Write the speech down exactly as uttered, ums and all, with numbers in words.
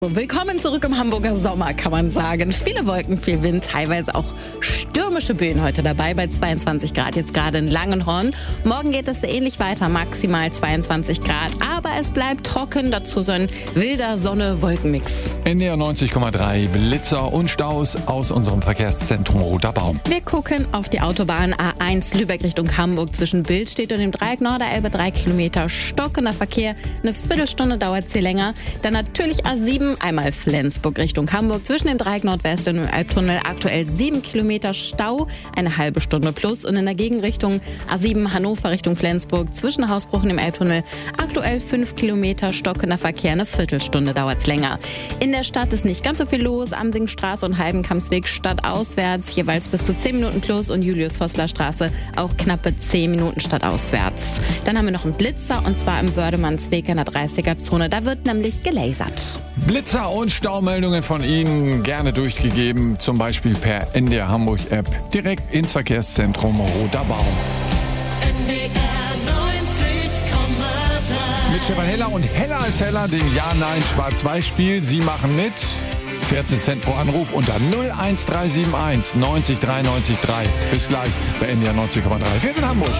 Willkommen zurück im Hamburger Sommer, kann man sagen. Viele Wolken, viel Wind, teilweise auch stürmische Böen heute dabei bei zweiundzwanzig Grad, jetzt gerade in Langenhorn. Morgen geht es ähnlich weiter, maximal zweiundzwanzig Grad, aber es bleibt trocken, dazu so ein wilder Sonne-Wolkenmix. N D R neunzig Komma drei, Blitzer und Staus aus unserem Verkehrszentrum Roter Baum. Wir gucken auf die Autobahn A eins Lübeck Richtung Hamburg zwischen Billstedt und dem Dreieck Norderelbe, drei Kilometer stockender Verkehr, eine Viertelstunde dauert sie länger. Dann natürlich A sieben, einmal Flensburg Richtung Hamburg zwischen dem Dreieck Nordwest und dem Elbtunnel, aktuell sieben Kilometer Stau, eine halbe Stunde plus, und in der Gegenrichtung A sieben Hannover Richtung Flensburg zwischen Hausbruch und dem Elbtunnel, aktuell fünf Kilometer stockender Verkehr, eine Viertelstunde dauert es länger. In der Stadt ist nicht ganz so viel los, Amsingstraße und Heidenkampsweg stadtauswärts jeweils bis zu zehn Minuten plus und Julius-Vossler-Straße auch knappe zehn Minuten stadtauswärts. Dann haben wir noch einen Blitzer, und zwar im Wördemannsweg in der dreißiger-Zone, da wird nämlich gelasert. Blitzer und Staumeldungen von Ihnen gerne durchgegeben, zum Beispiel per N D R Hamburg App, direkt ins Verkehrszentrum Roter Baum. N D R neunzig Komma drei. Mit Stefan Heller und Heller ist Heller, dem Ja-Nein-Schwarz-Weiß-Spiel. Sie machen mit. vierzehn Cent pro Anruf unter null eins drei sieben eins neunzig drei neunzig drei. Bis gleich bei N D R neunzig Komma drei. Wir sind Hamburg.